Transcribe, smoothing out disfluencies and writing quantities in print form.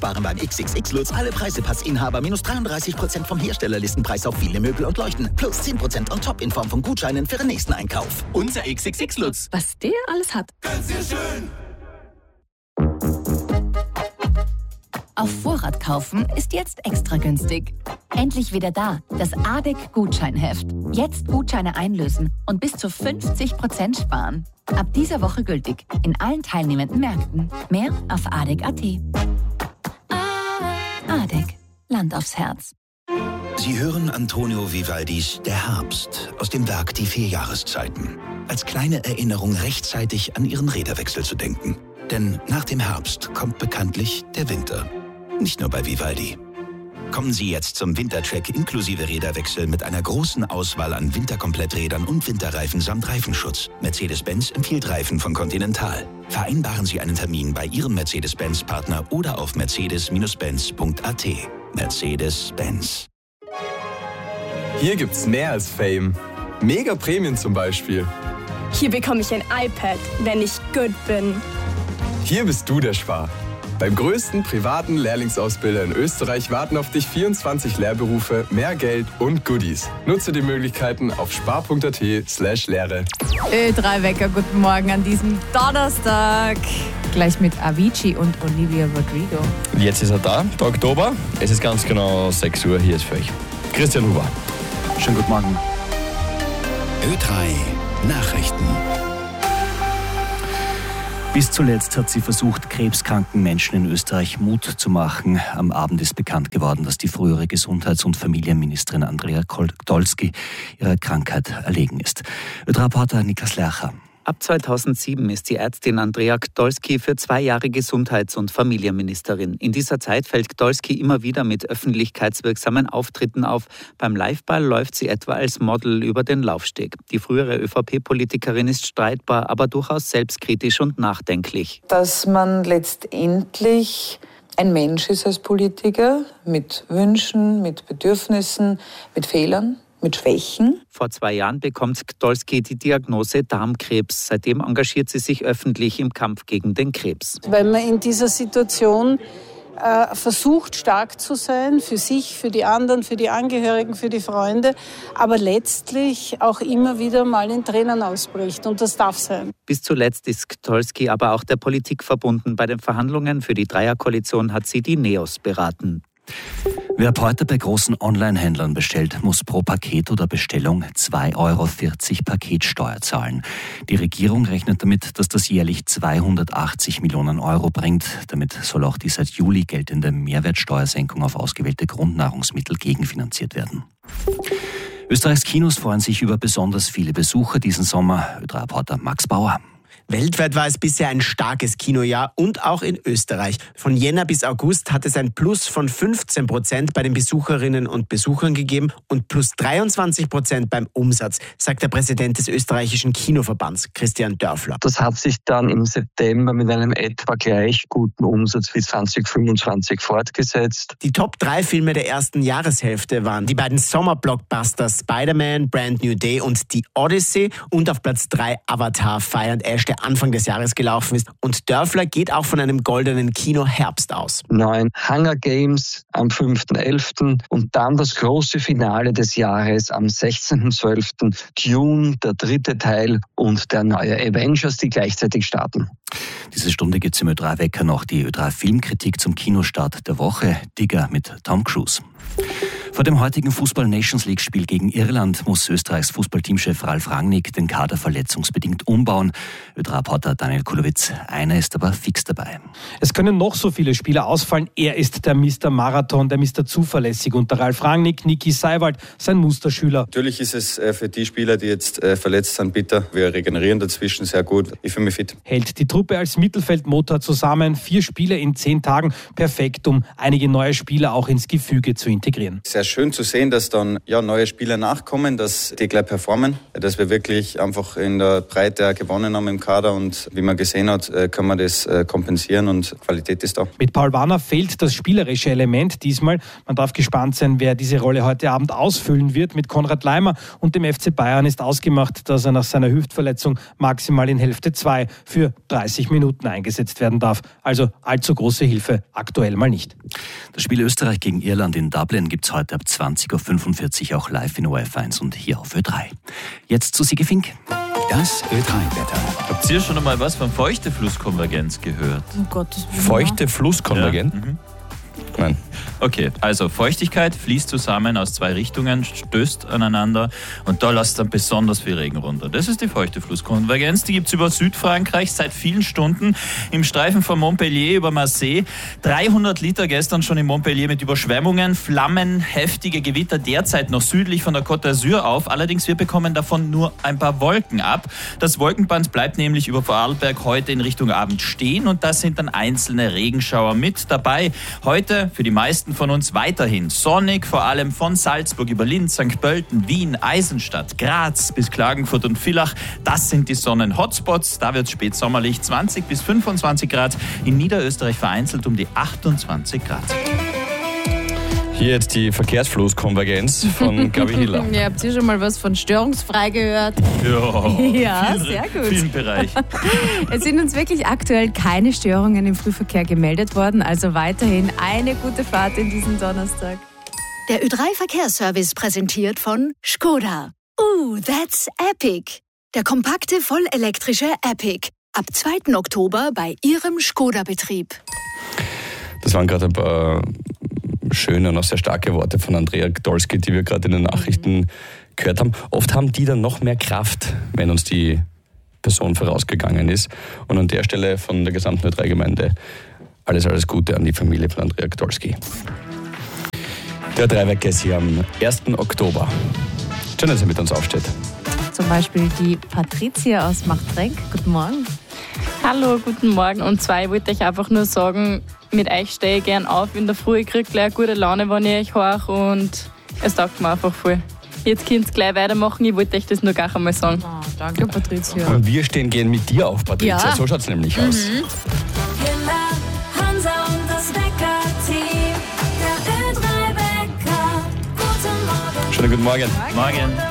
Waren beim XXX-Lutz alle Preisepassinhaber minus 33% vom Herstellerlistenpreis auf viele Möbel und Leuchten. Plus 10% on top in Form von Gutscheinen für den nächsten Einkauf. Unser XXX-Lutz. Was der alles hat. Ganz sehr schön. Auf Vorrat kaufen ist jetzt extra günstig. Endlich wieder da, das ADEC-Gutscheinheft. Jetzt Gutscheine einlösen und bis zu 50% sparen. Ab dieser Woche gültig in allen teilnehmenden Märkten. Mehr auf adec.at. ADEC, Land aufs Herz. Sie hören Antonio Vivaldis Der Herbst aus dem Werk Die 4 Jahreszeiten. Als kleine Erinnerung rechtzeitig an Ihren Räderwechsel zu denken. Denn nach dem Herbst kommt bekanntlich der Winter. Nicht nur bei Vivaldi. Kommen Sie jetzt zum Wintercheck inklusive Räderwechsel mit einer großen Auswahl an Winterkompletträdern und Winterreifen samt Reifenschutz. Mercedes-Benz empfiehlt Reifen von Continental. Vereinbaren Sie einen Termin bei Ihrem Mercedes-Benz-Partner oder auf mercedes-benz.at. Mercedes-Benz. Hier gibt's mehr als Fame. Mega Prämien zum Beispiel. Hier bekomme ich ein iPad, wenn ich gut bin. Hier bist du der Spar. Beim größten privaten Lehrlingsausbilder in Österreich warten auf dich 24 Lehrberufe, mehr Geld und Goodies. Nutze die Möglichkeiten auf spar.at/Lehre. Ö3 Wecker, guten Morgen an diesem Donnerstag. Gleich mit Avicii und Olivia Rodrigo. Jetzt ist er da, der Oktober. Es ist ganz genau 6 Uhr, hier ist für euch Christian Huber. Schönen guten Morgen. Ö3 Nachrichten. Bis zuletzt hat sie versucht, krebskranken Menschen in Österreich Mut zu machen. Am Abend ist bekannt geworden, dass die frühere Gesundheits- und Familienministerin Andrea Gdolski ihrer Krankheit erlegen ist. Ö3-Reporter Niklas Lercher. Ab 2007 ist die Ärztin Andrea Gdolski für 2 Jahre Gesundheits- und Familienministerin. In dieser Zeit fällt Gdolski immer wieder mit öffentlichkeitswirksamen Auftritten auf. Beim Liveball läuft sie etwa als Model über den Laufsteg. Die frühere ÖVP-Politikerin ist streitbar, aber durchaus selbstkritisch und nachdenklich. Dass man letztendlich ein Mensch ist als Politiker mit Wünschen, mit Bedürfnissen, mit Fehlern, mit Schwächen. Vor 2 Jahren bekommt Gdolski die Diagnose Darmkrebs. Seitdem engagiert sie sich öffentlich im Kampf gegen den Krebs. Weil man in dieser Situation versucht, stark zu sein, für sich, für die anderen, für die Angehörigen, für die Freunde, aber letztlich auch immer wieder mal in Tränen ausbricht. Und das darf sein. Bis zuletzt ist Gdolski aber auch der Politik verbunden. Bei den Verhandlungen für die Dreierkoalition hat sie die NEOS beraten. Wer ab heute bei großen Online-Händlern bestellt, muss pro Paket oder Bestellung 2,40 € Paketsteuer zahlen. Die Regierung rechnet damit, dass das jährlich 280 Millionen Euro bringt. Damit soll auch die seit Juli geltende Mehrwertsteuersenkung auf ausgewählte Grundnahrungsmittel gegenfinanziert werden. Österreichs Kinos freuen sich über besonders viele Besucher diesen Sommer. Ö3-Reporter Max Bauer. Weltweit war es bisher ein starkes Kinojahr und auch in Österreich. Von Jänner bis August hat es ein Plus von 15% bei den Besucherinnen und Besuchern gegeben und plus 23% beim Umsatz, sagt der Präsident des österreichischen Kinoverbands, Christian Dörfler. Das hat sich dann im September mit einem etwa gleich guten Umsatz wie 2025 fortgesetzt. Die Top 3 Filme der ersten Jahreshälfte waren die beiden Sommerblockbuster Spider-Man, Brand New Day und The Odyssey und auf Platz 3 Avatar Fire and Ash, der Anfang des Jahres gelaufen ist. Und Dörfler geht auch von einem goldenen Kino-Herbst aus. 9 Hunger Games am 5.11. und dann das große Finale des Jahres am 16.12. Dune, der 3. Teil und der neue Avengers, die gleichzeitig starten. Diese Stunde gibt es im Ö3-Wecker noch die Ö3-Filmkritik zum Kinostart der Woche. Digger mit Tom Cruise. Vor dem heutigen Fußball-Nations-League-Spiel gegen Irland muss Österreichs Fußballteamchef Ralf Rangnick den Kader verletzungsbedingt umbauen. Ö3-Reporter Daniel Kulowitz, einer ist aber fix dabei. Es können noch so viele Spieler ausfallen. Er ist der Mr. Marathon, der Mr. Zuverlässig. Und der Ralf Rangnick, Niki Seiwald, sein Musterschüler. Natürlich ist es für die Spieler, die jetzt verletzt sind, bitter. Wir regenerieren dazwischen sehr gut. Ich fühle mich fit. Hält die Truppe als Mittelfeldmotor zusammen. 4 Spiele in 10 Tagen. Perfekt, um einige neue Spieler auch ins Gefüge zu integrieren. Sehr schön zu sehen, dass dann neue Spieler nachkommen, dass die gleich performen, dass wir wirklich einfach in der Breite gewonnen haben im Kader und wie man gesehen hat, kann man das kompensieren und Qualität ist da. Mit Paul Warner fehlt das spielerische Element diesmal. Man darf gespannt sein, wer diese Rolle heute Abend ausfüllen wird. Mit Konrad Laimer und dem FC Bayern ist ausgemacht, dass er nach seiner Hüftverletzung maximal in Hälfte 2 für 30 Minuten eingesetzt werden darf. Also allzu große Hilfe aktuell mal nicht. Das Spiel Österreich gegen Irland in Dublin gibt es heute ab 20.45 Uhr auch live in ORF 1 und hier auf Ö3. Jetzt zu Sigi Fink. Das Ö3-Wetter. Habt ihr schon einmal was von feuchte Flusskonvergenz gehört? Oh Gott, Feuchte Flusskonvergenz? Ja. Nein. Okay, also Feuchtigkeit fließt zusammen aus 2 Richtungen, stößt aneinander und da lasst dann besonders viel Regen runter. Das ist die feuchte Flusskonvergenz. Die gibt es über Südfrankreich seit vielen Stunden im Streifen von Montpellier über Marseille. 300 Liter gestern schon in Montpellier mit Überschwemmungen, Flammen, heftige Gewitter derzeit noch südlich von der Côte d'Azur auf. Allerdings wir bekommen davon nur ein paar Wolken ab. Das Wolkenband bleibt nämlich über Vorarlberg heute in Richtung Abend stehen und da sind dann einzelne Regenschauer mit dabei. Heute für die meisten von uns weiterhin sonnig, vor allem von Salzburg über Linz, St. Pölten, Wien, Eisenstadt, Graz bis Klagenfurt und Villach. Das sind die Sonnen-Hotspots. Da wird es spätsommerlich 20 bis 25 Grad. In Niederösterreich vereinzelt um die 28 Grad. Hier jetzt die Verkehrsflusskonvergenz von Gabi Hiller. Ja, habt ihr schon mal was von störungsfrei gehört? Ja, sehr gut. Vielen Bereich. Es sind uns wirklich aktuell keine Störungen im Frühverkehr gemeldet worden, also weiterhin eine gute Fahrt in diesem Donnerstag. Der Ö3-Verkehrsservice präsentiert von Skoda. That's epic. Der kompakte, vollelektrische Epic. Ab 2. Oktober bei Ihrem Skoda-Betrieb. Das waren gerade ein paar schöne und auch sehr starke Worte von Andrea Gdolski, die wir gerade in den Nachrichten gehört haben. Oft haben die dann noch mehr Kraft, wenn uns die Person vorausgegangen ist. Und an der Stelle von der gesamten Ö3-Gemeinde alles Gute an die Familie von Andrea Gdolski. Der Ö3-Wecker ist hier am 1. Oktober. Schön, dass er mit uns aufsteht. Zum Beispiel die Patricia aus Machtrenk. Guten Morgen. Hallo, guten Morgen. Und zwar, ich wollte euch einfach nur sagen, mit euch stehe ich gern auf in der Früh. Ich kriege gleich gute Laune, wenn ich euch höre und es taugt mir einfach voll. Jetzt könnt ihr gleich weitermachen. Ich wollte euch das nur gar einmal sagen. Oh, danke, Patricia. Und wir stehen gern mit dir auf, Patricia. Ja. So schaut es nämlich aus. Hansa und das Wecker-Team. Der Ö3-Wecker. Guten Morgen. Schönen guten Morgen. Morgen.